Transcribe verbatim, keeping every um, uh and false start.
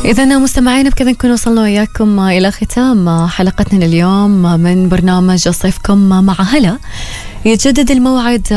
إذا مستمعين بكذا نكون وصلنا وياكم إلى ختام حلقتنا اليوم من برنامج صيفكم مع هلا. يتجدد الموعد